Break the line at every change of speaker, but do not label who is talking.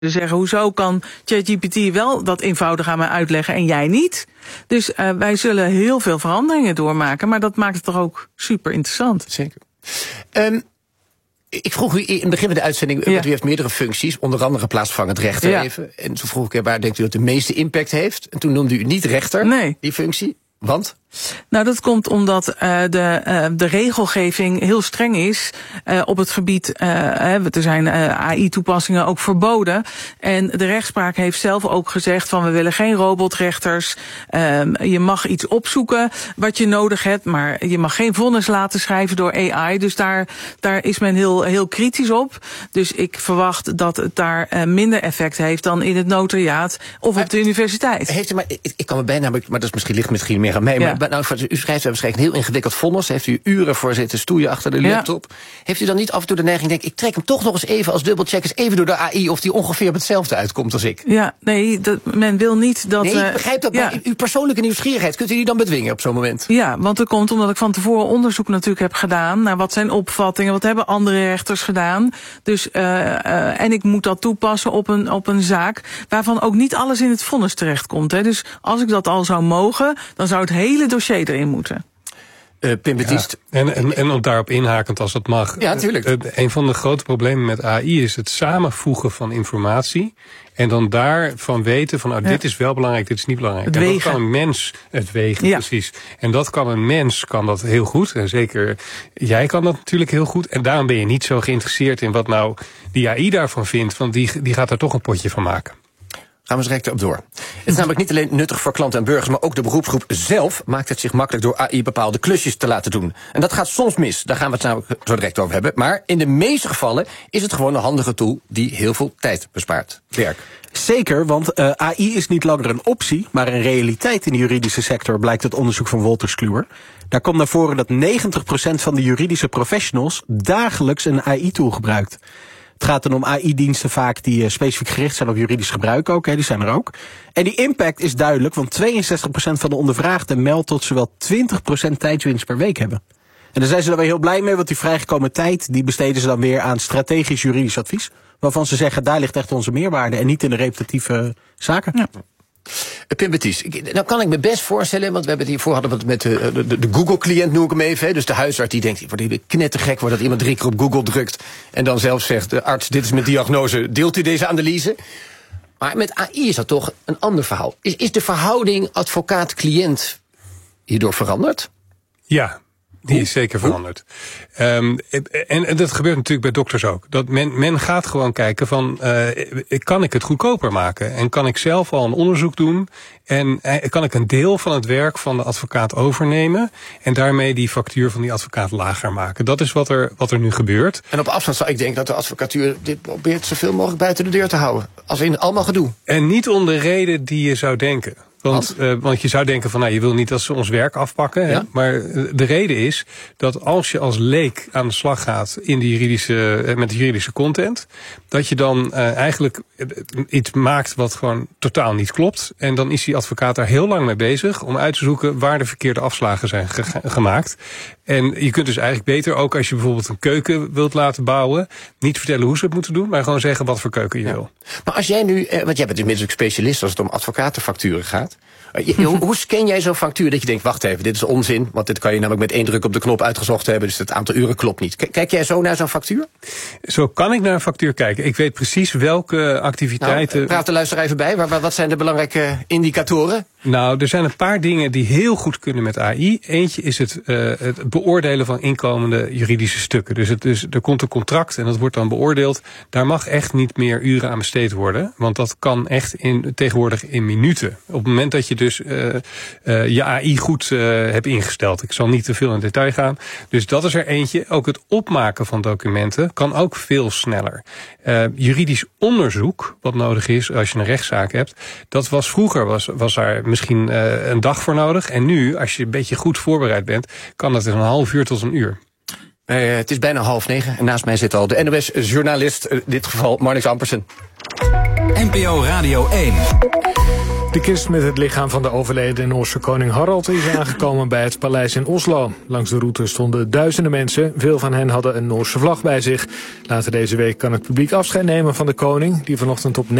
zeggen, hoezo kan ChatGPT wel dat eenvoudig aan mij uitleggen en jij niet? Dus wij zullen heel veel veranderingen doormaken, maar dat maakt het toch ook super interessant.
Zeker. Ik vroeg u in het begin van de uitzending, want u heeft meerdere functies, onder andere plaatsvervangend rechter even. En toen vroeg ik, waar denkt u dat de meeste impact heeft? En toen noemde u niet rechter, die functie. Want?
Nou, dat komt omdat de regelgeving heel streng is op het gebied. Er zijn AI-toepassingen ook verboden. En de rechtspraak heeft zelf ook gezegd van we willen geen robotrechters. Je mag iets opzoeken wat je nodig hebt, maar je mag geen vonnis laten schrijven door AI. Dus daar is men heel kritisch op. Dus ik verwacht dat het daar minder effect heeft dan in het notariaat of op de universiteit.
Heeft u ik kan me bijna, maar dat is misschien meer aan mij. Ja. Maar nou, u schrijft waarschijnlijk een heel ingewikkeld vonnis. Heeft u uren voor zitten stoeien achter de laptop. Ja. Heeft u dan niet af en toe de neiging, denk ik trek hem toch nog eens even als dubbelcheck eens even door de AI of die ongeveer op hetzelfde uitkomt als ik?
Ja, nee, men wil niet dat.
Nee, ik begrijp dat, maar uw persoonlijke nieuwsgierigheid, kunt u die dan bedwingen op zo'n moment?
Ja, want dat komt omdat ik van tevoren onderzoek natuurlijk heb gedaan naar wat zijn opvattingen, wat hebben andere rechters gedaan. Dus en ik moet dat toepassen op een zaak waarvan ook niet alles in het vonnis terechtkomt. Hè. Dus als ik dat al zou mogen, dan zou het hele dossier erin moeten.
Pim Baptiste.
Ja, en op daarop inhakend als dat mag.
Ja, natuurlijk.
Een van de grote problemen met AI is het samenvoegen van informatie. En dan daarvan weten van dit is wel belangrijk, dit is niet belangrijk.
Het
en
wegen.
dat kan een mens, het wegen, precies. En dat kan een mens, kan dat heel goed. En zeker jij kan dat natuurlijk heel goed. En daarom ben je niet zo geïnteresseerd in wat nou die AI daarvan vindt. Want die gaat er toch een potje van maken.
Gaan we direct op door. Het is namelijk niet alleen nuttig voor klanten en burgers, maar ook de beroepsgroep zelf maakt het zich makkelijk door AI bepaalde klusjes te laten doen. En dat gaat soms mis, daar gaan we het namelijk zo direct over hebben. Maar in de meeste gevallen is het gewoon een handige tool die heel veel tijd bespaart. Werk.
Zeker, want AI is niet langer een optie, maar een realiteit in de juridische sector, blijkt uit onderzoek van Wolters Kluwer. Daar komt naar voren dat 90% van de juridische professionals dagelijks een AI-tool gebruikt. Het gaat dan om AI-diensten vaak die specifiek gericht zijn op juridisch gebruik ook. Die zijn er ook. En die impact is duidelijk, want 62% van de ondervraagden meldt tot ze wel 20% tijdswinst per week hebben. En daar zijn ze dan weer heel blij mee, want die vrijgekomen tijd die besteden ze dan weer aan strategisch juridisch advies. Waarvan ze zeggen, daar ligt echt onze meerwaarde en niet in de repetitieve zaken. Ja.
Pim Baptiste, nou kan ik me best voorstellen, want we hebben het hiervoor hadden we het met de Google-cliënt, noem ik hem even. Dus de huisarts die denkt, wordt knettergek wordt dat iemand 3 keer op Google drukt en dan zelf zegt, de arts, dit is mijn diagnose, deelt u deze analyse? Maar met AI is dat toch een ander verhaal. Is de verhouding advocaat-cliënt hierdoor veranderd?
Ja. Die is zeker veranderd. En dat gebeurt natuurlijk bij dokters ook. Dat men gaat gewoon kijken van, kan ik het goedkoper maken? En kan ik zelf al een onderzoek doen? En kan ik een deel van het werk van de advocaat overnemen? En daarmee die factuur van die advocaat lager maken. Dat is wat er nu gebeurt.
En op afstand zou ik denken dat de advocatuur dit probeert zoveel mogelijk buiten de deur te houden. Als in allemaal gedoe.
En niet om de reden die je zou denken. Want je zou denken van, je wil niet dat ze ons werk afpakken. Ja? Hè? Maar de reden is dat als je als leek aan de slag gaat in met de juridische content, dat je dan eigenlijk iets maakt wat gewoon totaal niet klopt. En dan is die advocaat daar heel lang mee bezig om uit te zoeken waar de verkeerde afslagen zijn gemaakt. En je kunt dus eigenlijk beter ook als je bijvoorbeeld een keuken wilt laten bouwen, niet vertellen hoe ze het moeten doen, maar gewoon zeggen wat voor keuken je wil.
Maar als jij nu, want jij bent inmiddels ook specialist als het om advocatenfacturen gaat. Hoe scan jij zo'n factuur dat je denkt, wacht even, dit is onzin, want dit kan je namelijk met 1 druk op de knop uitgezocht hebben, dus het aantal uren klopt niet. Kijk jij zo naar zo'n factuur?
Zo kan ik naar een factuur kijken. Ik weet precies welke activiteiten.
Nou, praat de luisteraar even bij. Wat zijn de belangrijke indicatoren?
Nou, er zijn een paar dingen die heel goed kunnen met AI. Eentje is het beoordelen van inkomende juridische stukken. Dus er komt een contract en dat wordt dan beoordeeld. Daar mag echt niet meer uren aan besteed worden. Want dat kan echt tegenwoordig in minuten. Op het moment dat je dus je AI goed hebt ingesteld. Ik zal niet te veel in detail gaan. Dus dat is er eentje. Ook het opmaken van documenten kan ook veel sneller. Juridisch onderzoek, wat nodig is als je een rechtszaak hebt, dat was vroeger was daar misschien een dag voor nodig. En nu, als je een beetje goed voorbereid bent, kan dat in een half uur tot een uur.
Het is bijna 8:30 en naast mij zit al de NOS-journalist, in dit geval Marnix Ampersen.
NPO Radio 1. De kist met het lichaam van de overleden Noorse koning Harald is aangekomen bij het paleis in Oslo. Langs de route stonden duizenden mensen. Veel van hen hadden een Noorse vlag bij zich. Later deze week kan het publiek afscheid nemen van de koning, die vanochtend op